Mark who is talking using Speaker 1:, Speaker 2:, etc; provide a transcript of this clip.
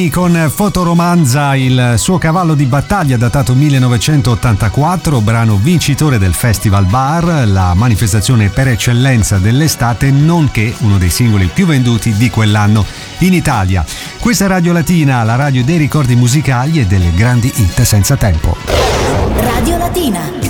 Speaker 1: Con Fotoromanza, il suo cavallo di battaglia datato 1984, brano vincitore del Festival Bar, la manifestazione per eccellenza dell'estate, nonché uno dei singoli più venduti di quell'anno in Italia. Questa è Radio Latina, la radio dei ricordi musicali e delle grandi hit senza tempo.
Speaker 2: Radio Latina.